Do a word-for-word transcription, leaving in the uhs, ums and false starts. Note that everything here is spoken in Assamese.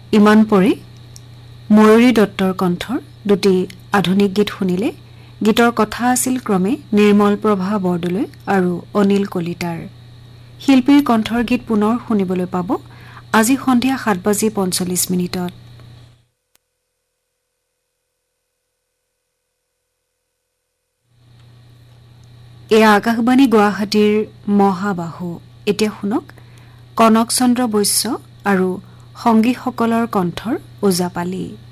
ইমান পৰি ময়ূৰী দত্তৰ কণ্ঠৰ দুটি আধুনিক গীত শুনিলে। গীতৰ কথা আছিল ক্ৰমে নিৰ্মল প্ৰভা বৰদলৈ আৰু অনিল কলিতাৰ। শিল্পীৰ কণ্ঠৰ গীত পুনৰ শুনিবলৈ পাব আজি সন্ধিয়া সাত বাজি পঞ্চল্লিছ মিনিটত। এয়া আকাশবাণী গুৱাহাটীৰ মহাবাহু। এতিয়া শুনক কনক চন্দ্ৰ বৈশ্য আৰু সংগীসকলৰ কণ্ঠৰ ওজাপালি।